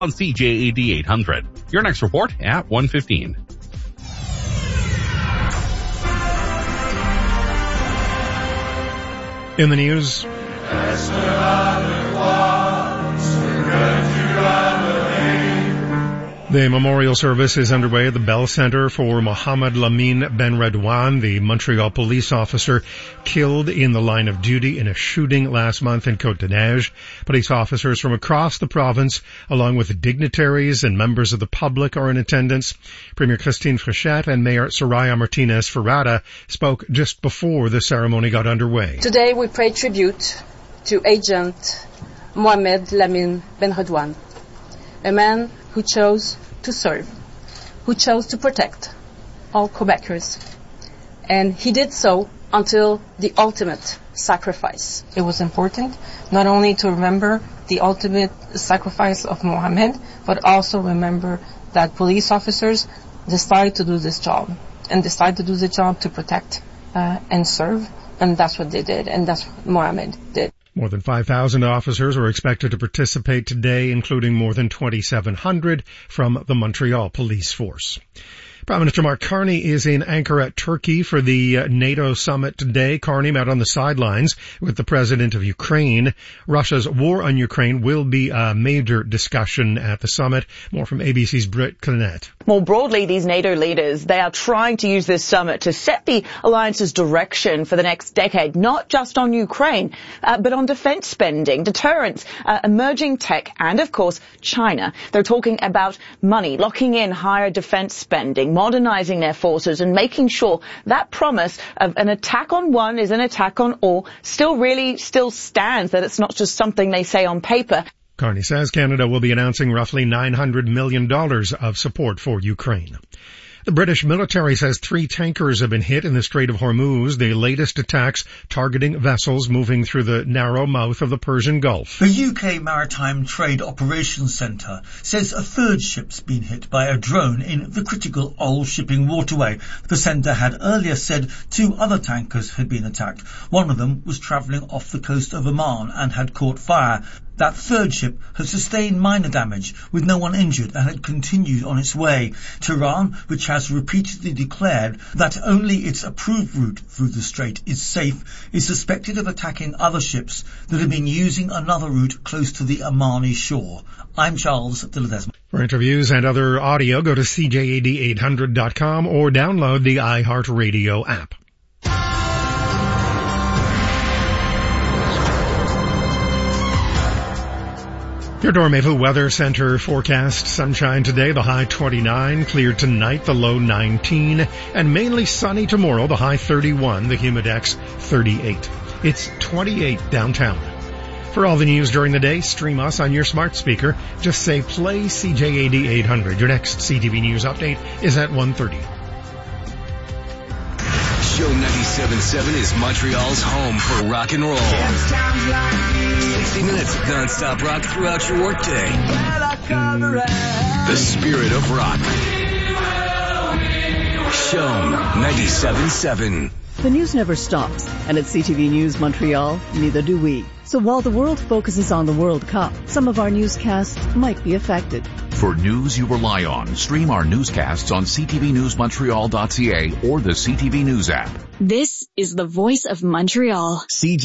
on CJAD 800. Your next report at 1:15. In the news, the memorial service is underway at the Bell Center for Mohamed Lamine Benredouane, the Montreal police officer killed in the line of duty in a shooting last month in Côte-des-Neiges. Police officers from across the province, along with dignitaries and members of the public, are in attendance. Premier Christine Frechette and Mayor Soraya Martinez Ferrada spoke just before the ceremony got underway. Today we pay tribute to Agent Mohamed Lamine Benredouane, a man who chose to serve, who chose to protect all Quebecers. And he did so until the ultimate sacrifice. It was important not only to remember the ultimate sacrifice of Mohamed, but also remember that police officers decided to do this job, and decided to do the job to protect and serve, and that's what they did, and that's what Mohamed did. More than 5,000 officers are expected to participate today, including more than 2,700 from the Montreal Police Force. Prime Minister Mark Carney is in Ankara, Turkey for the NATO summit today. Carney met on the sidelines with the president of Ukraine. Russia's war on Ukraine will be a major discussion at the summit. More from ABC's Britt Clinette. More broadly, these NATO leaders, they are trying to use this summit to set the alliance's direction for the next decade, not just on Ukraine, but on defense spending, deterrence, emerging tech, and of course, China. They're talking about money, locking in higher defense spending, modernizing their forces, and making sure that promise of an attack on one is an attack on all still stands, that it's not just something they say on paper. Carney says Canada will be announcing roughly $900 million of support for Ukraine. The British military says 3 tankers have been hit in the Strait of Hormuz, the latest attacks targeting vessels moving through the narrow mouth of the Persian Gulf. The UK Maritime Trade Operations Centre says a third ship's been hit by a drone in the critical oil shipping waterway. The centre had earlier said 2 other tankers had been attacked. One of them was travelling off the coast of Oman and had caught fire. That third ship had sustained minor damage, with no one injured, and had continued on its way. Tehran, which has repeatedly declared that only its approved route through the strait is safe, is suspected of attacking other ships that have been using another route close to the Omani shore. I'm Charles de Ledesma. For interviews and other audio, go to CJAD800.com or download the iHeartRadio app. Your Dormevu Weather Center forecast: sunshine today, the high 29, clear tonight, the low 19, and mainly sunny tomorrow, the high 31, the humidex 38. It's 28 downtown. For all the news during the day, stream us on your smart speaker. Just say play CJAD 800. Your next CTV News update is at 1:30. Show 97.7 is Montreal's home for rock and roll. 60 minutes of non-stop rock throughout your workday. The spirit of rock. Show 97.7. The news never stops, and at CTV News Montreal, neither do we. So while the world focuses on the World Cup, some of our newscasts might be affected. For news you rely on, stream our newscasts on ctvnewsmontreal.ca or the CTV News app. This is the voice of Montreal.